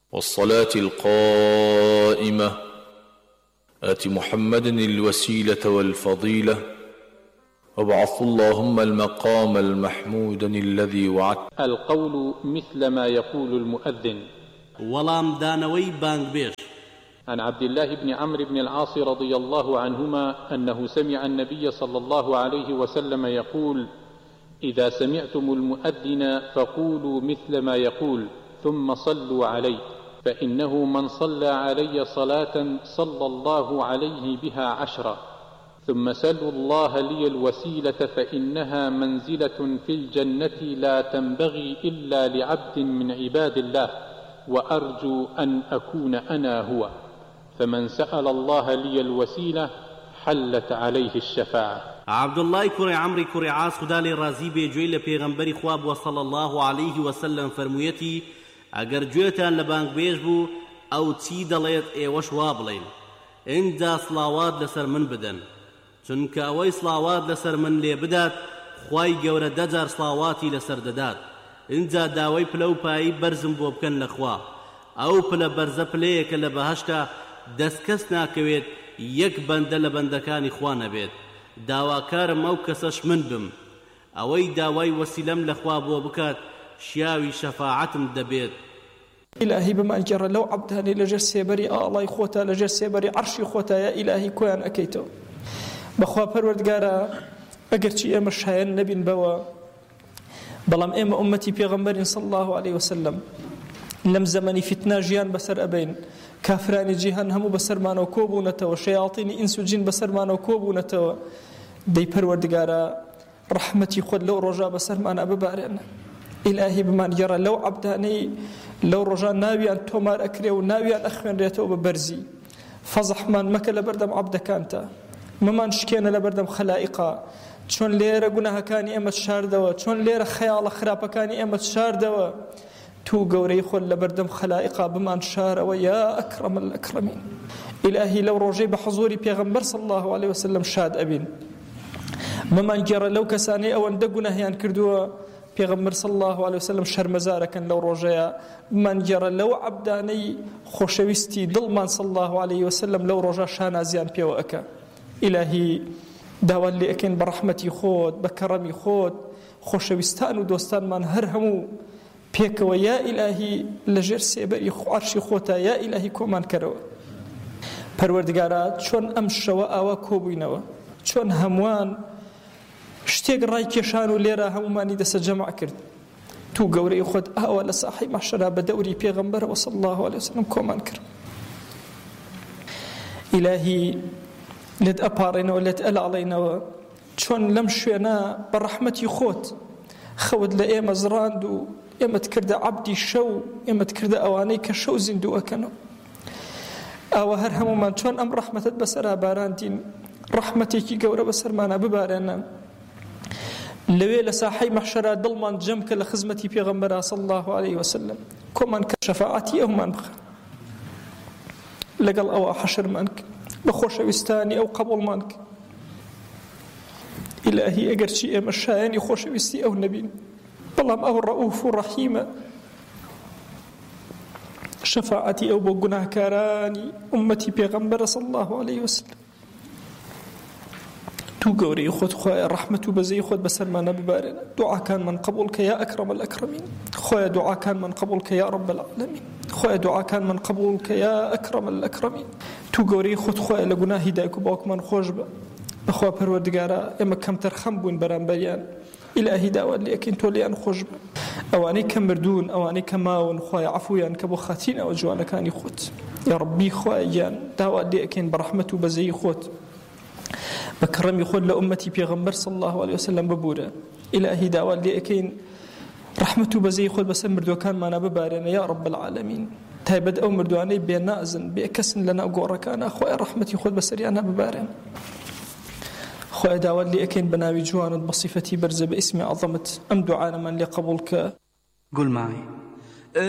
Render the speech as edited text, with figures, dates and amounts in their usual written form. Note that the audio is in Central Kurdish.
والصلاة القائمة آت محمدا الوسيلة والفضيلة وابعث اللهم المقام المحمودا الذي وعدت. القول مثل ما يقول المؤذن. ولام دانوي بانغبيش. عن عبد الله بن عمرو بن العاص رضي الله عنهما أنه سمع النبي صلى الله عليه وسلم يقول: إذا سمعتم المؤذن فقولوا مثل ما يقول ثم صلوا عليه، فإنه من صلى علي صلاة صلى الله عليه بها 10. ثم سلوا الله لي الوسيلة فإنها منزلة في الجنة لا تنبغي إلا لعبد من عباد الله، وأرجو أن أكون أنا هو. فمن سأل الله لي الوسيلة حلت عليه الشفاعة. عبد الله كوري عمري كوري عاص خدا لي رازي بيجوي لپیغمبري خواب وصلى الله عليه وسلم فرمويتي: اگر جوێتان لە بانگ بێژ بوو ئەو چی دەڵێت ئێوەش وا بڵێن، ئینجا سڵاوات لەسەر من بدەن، چونکە ئەوەی سڵاوات لەسەر من لێ بدات خوای گەورە 10 جار سڵاواتی لەسەر دەدات. ئینجا داوای پلە و پایی بەرزم بۆ بکەن لە خوا. ئەو پلە بەرزە پلەیەکە لە بەهەشتا دەست کەس ناکەوێت یەک بەندە لە بەندەکانی خوا نەبێت. داواکارم ئەو کەسەش من بم. ئەوەی داوای وەسیلەم لە خوا بۆ بکات شیاوی شەفاعەتم دەبێت. إلهي بمان جرى لو عبداني لجر سيبري الله خوتا لجر سيبري عرشي خوتا يا إلهي كوان أكيتو بخوا پروردگارا اگر چی اما شایان نبین بوا بلام اما امتي پیغمبر صلى الله عليه وسلم لم زمني فتنة جيان بسر أبين كافراني جيهان همو بسر مانو كوبو نتو شياطين إنسو جين بسر مانو كوبو نتو دي پروردگارا رحمتي خود لو رجا بسر مانا ببارن. إلهي بمان جرى لو عبداني لو رجا ناويان تومار أكري وناويان أخوان ريتو ببرزي فضح من مكة لبردم عبد كانتا ممان شكينا لبردم خلائقا چون ليرة قناها كاني أمت شاردوا چون ليرة خيال خرابة كاني أمت شاردوا تو قوري خل لبردم خلائقا بمان شار ويا أكرم الأكرمين. إلهي لو رجي بحضوري بيغمبر صلى الله عليه وسلم شاد أبين ممان جرى لو كساني أو اندقنا هيان كردوا پیغمبر صلى الله عليه وسلم شرمزاره كان لو رجاء من جرى لو عبداني خوشويستي ظلمان صلى الله عليه وسلم لو رجاء شانا زيان بيو أكا. إلهي داوال لي أكين برحمتي خود بكرمي خود خوشويستان ودوستان من هرهمو بيك ويا إلهي لجر سيبري عرشي خوتا يا إلهي كومان كرو پروردگارات چون أمشوا آوا كوبينوا چون هموان شتێک ڕای کێشان و لێرە هەمومانی دەسە جەمع کرد تو گەورەی خۆت ئاوا لە ساحی مەحشەرا بە دەوری پێغەمبەرەوە صلی الله عليه وسلم کۆمان کرد. ئیلاهی لێت ئەپاڕێنەوە لێت ئەلاڵێنەوە چۆن لەم شوێنە بە ڕەحمەتی خۆت خەوت لە ئێمە زڕاند و ئێمەت کردە عەبدی شەو ئێمەت کردە ئەوانەی کە شەو زیندوو ئەکەنەوە. ئاوا هەر هەمومان چۆن ئەم ڕەحمەتت بەسەرا باراندین ڕەحمەتێکی گەورە بەسەرمانە ببارێنە لوي لساحي محشرة ضلمان جمك لخزمتي بيغمبرها صلى الله عليه وسلم كمان كشفاعتي أو منخ لقل أو حشر منك بخوش وستاني أو قبول منك إلهي أقر شيء مشايني خوش وستي أو نبي بلام أو الرؤوف الرحيم شفاعتي أو بقناه كاراني أمتي بيغمبر صلى الله عليه وسلم تو قوري خود خويا رحمة وبزي خود بسلمانا ببارنا دعاء كان من قبولك يا أكرم الأكرمين خويا دعاء كان من قبولك يا رب العالمين خويا دعاء كان من قبولك يا أكرم الأكرمين تو قوري خود خويا لقناه هدايك وباك من خوشبا بخوا پروردگارا اما كم ترخم بون برام بريان إلهي داوان لي أكين تولي أن خوشبا أواني كمردون أواني كماون خويا عفويا كبو خاتين أو جوانا كاني خوت يا ربي خويا جان داوان لي أكين برحمة وبزي خوت بكرم يخول لأمتي بيغمبر صلى الله عليه وسلم ببورة إلهي داوال لي أكين رحمته بزي يخول بس مردو كان معنا ببارنا يا رب العالمين تايبد أو مردواني بينازن بيكسن لنا أقورا كان أخوة رحمتي يخول بسريانا ببارنا أخوة داوال لي أكين بناوي جواند بصفتي برزة باسم عظمت أم دعانا من لقبولك قل معي